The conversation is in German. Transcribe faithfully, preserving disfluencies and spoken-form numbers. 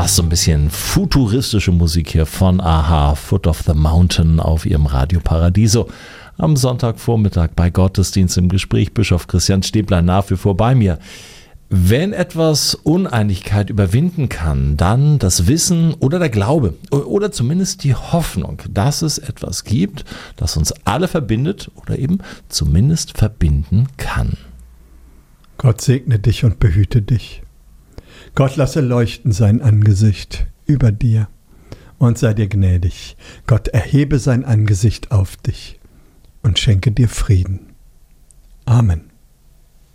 fast so ein bisschen futuristische Musik hier von a-ha, Foot of the Mountain auf ihrem Radio Paradiso. Am Sonntagvormittag bei Gottesdienst im Gespräch, Bischof Christian Stäblein nach wie vor bei mir. Wenn etwas Uneinigkeit überwinden kann, dann das Wissen oder der Glaube oder zumindest die Hoffnung, dass es etwas gibt, das uns alle verbindet oder eben zumindest verbinden kann. Gott segne dich und behüte dich. Gott lasse leuchten sein Angesicht über dir und sei dir gnädig. Gott erhebe sein Angesicht auf dich und schenke dir Frieden. Amen.